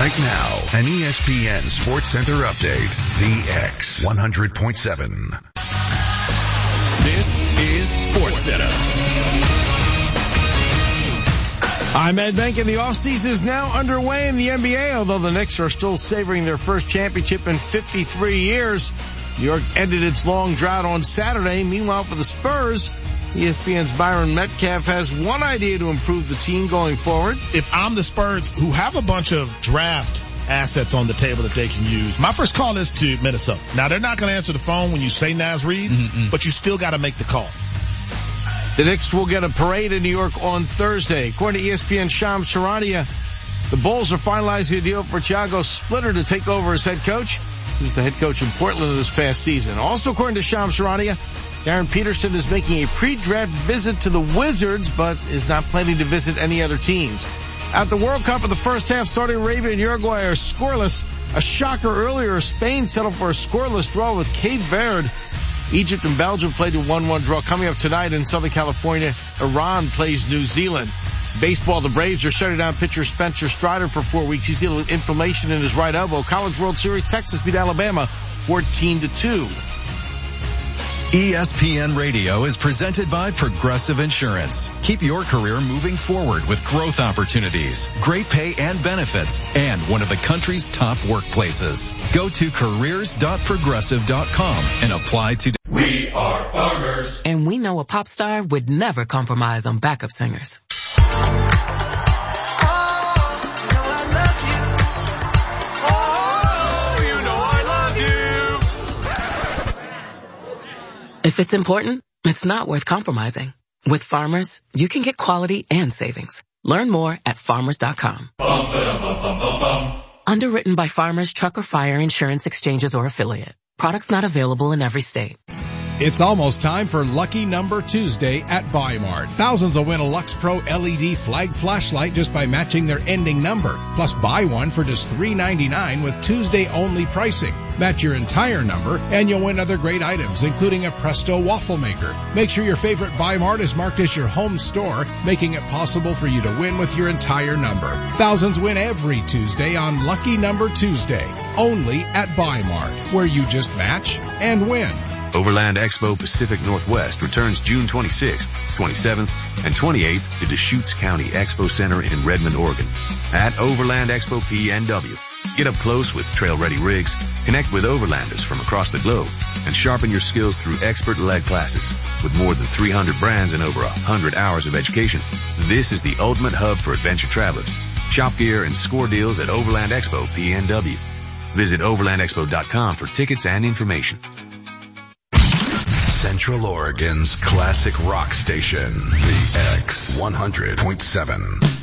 Right now, an ESPN Sports Center update. The X 100.7. This is Sports Center. I'm Ed Bank, and the offseason is now underway in the NBA, although the Knicks are still savoring their first championship in 53 years. New York ended its long drought on Saturday. Meanwhile, for the Spurs, ESPN's Byron Metcalf has one idea to improve the team going forward. If I'm the Spurs, who have a bunch of draft assets on the table that they can use, my first call is to Minnesota. Now, they're not going to answer the phone when you say Naz Reid, but you still got to make the call. The Knicks will get a parade in New York on Thursday. According to ESPN's Shams Charania, the Bulls are finalizing a deal for Thiago Splitter to take over as head coach. He was the head coach in Portland this past season. Also, according to Shams Charania, Darren Peterson is making a pre-draft visit to the Wizards, but is not planning to visit any other teams. At the World Cup in the first half, Saudi Arabia and Uruguay are scoreless. A shocker earlier, Spain settled for a scoreless draw with Cape Verde. Egypt and Belgium played a 1-1 draw. Coming up tonight in Southern California, Iran plays New Zealand. Baseball, the Braves are shutting down pitcher Spencer Strider for 4 weeks. He's dealing with inflammation in his right elbow. College World Series, Texas beat Alabama 14-2. ESPN Radio is presented by Progressive Insurance. Keep your career moving forward with growth opportunities, great pay and benefits, and one of the country's top workplaces. Go to careers.progressive.com and apply today. We are farmers. And we know a pop star would never compromise on backup singers. If it's important, it's not worth compromising. With Farmers, you can get quality and savings. Learn more at farmers.com. Underwritten by Farmers Truck or Fire Insurance Exchanges or Affiliate. Products not available in every state. It's almost time for Lucky Number Tuesday at Bi-Mart. Thousands will win a Lux Pro LED flag flashlight just by matching their ending number. Plus buy one for just $3.99 with Tuesday-only pricing. Match your entire number and you'll win other great items, including a Presto waffle maker. Make sure your favorite Bi-Mart is marked as your home store, making it possible for you to win with your entire number. Thousands win every Tuesday on Lucky Number Tuesday. Only at Bi-Mart, where you just match and win. Overland Expo Pacific Northwest returns June 26th, 27th, and 28th to Deschutes County Expo Center in Redmond, Oregon. At Overland Expo PNW, get up close with trail-ready rigs, connect with overlanders from across the globe, and sharpen your skills through expert-led classes. With more than 300 brands and over 100 hours of education, this is the ultimate hub for adventure travelers. Shop gear and score deals at Overland Expo PNW. Visit overlandexpo.com for tickets and information. Central Oregon's classic rock station, the X 100.7.